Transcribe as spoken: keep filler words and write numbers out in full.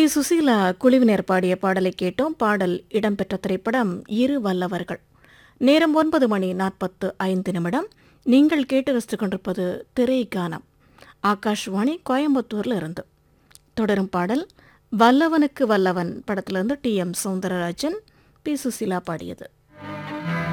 சுசீலா குழுவினர் பாடிய பாடலை கேட்டோம். பாடல் இடம்பெற்ற திரைப்படம் இரு வல்லவர்கள். நேரம் ஒன்பது மணி நாற்பத்து ஐந்து நிமிடம். நீங்கள் கேட்டு ரசித்துக் கொண்டிருப்பது திரை கானம். ஆகாஷ்வாணி கோயம்புத்தூர்ல இருந்து தொடரும் பாடல் வல்லவனுக்கு வல்லவன் படத்திலிருந்து D M Soundararajan, B Susheela பாடியது.